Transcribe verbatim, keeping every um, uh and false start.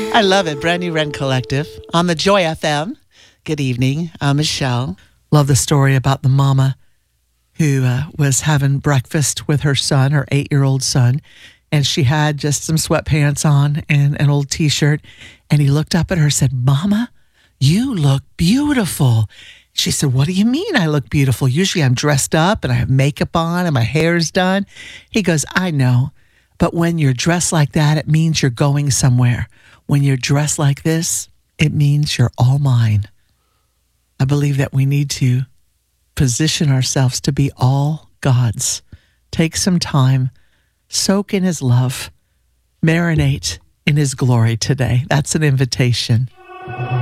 I love it. Brand New Rent Collective on the Joy F M. Good evening. I'm Michelle. Love the story about the mama who uh, was having breakfast with her son, her eight-year-old son, and she had just some sweatpants on and an old T-shirt, and he looked up at her and said, "Mama, you look beautiful." She said, "What do you mean I look beautiful? Usually I'm dressed up and I have makeup on and my hair's done." He goes, "I know, but when you're dressed like that, it means you're going somewhere. When you're dressed like this, it means you're all mine." I believe that we need to position ourselves to be all God's. Take some time, soak in his love, marinate in his glory today. That's an invitation.